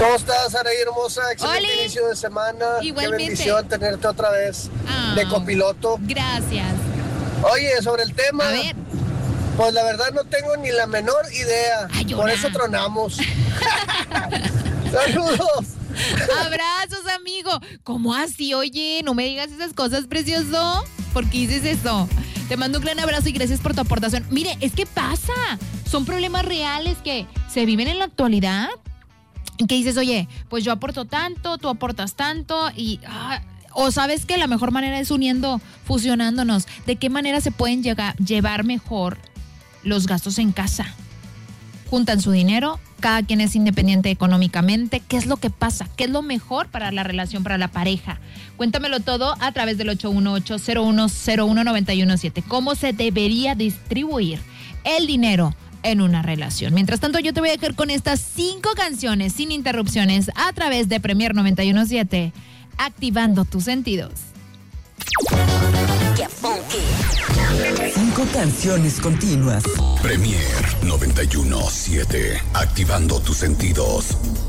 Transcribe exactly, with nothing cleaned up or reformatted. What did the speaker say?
¿Cómo estás, Araí hermosa? Excelente Oli. inicio de semana. Igualmente. Qué bendición tenerte otra vez Ah, de copiloto. Gracias. Oye, sobre el tema, A ver. pues la verdad no tengo ni la menor idea. Ay, Por Yona. eso tronamos. Saludos. Abrazos, amigo. ¿Cómo así? Oye, no me digas esas cosas, precioso. ¿Por qué dices eso? Te mando un gran abrazo y gracias por tu aportación. Mire, es que pasa. Son problemas reales que se viven en la actualidad. Que dices, oye, pues yo aporto tanto, tú aportas tanto y... Ah, o sabes que la mejor manera es uniendo, fusionándonos. ¿De qué manera se pueden llegar, llevar mejor los gastos en casa? Juntan su dinero, cada quien es independiente económicamente. ¿Qué es lo que pasa? ¿Qué es lo mejor para la relación, para la pareja? Cuéntamelo todo a través del ocho uno ocho, cero uno cero uno, nueve uno siete. ¿Cómo se debería distribuir el dinero en una relación? Mientras tanto, yo te voy a dejar con estas cinco canciones sin interrupciones a través de Premier noventa y uno punto siete, activando tus sentidos. ¡Qué funky! Cinco canciones continuas. Premier noventa y uno punto siete, activando tus sentidos.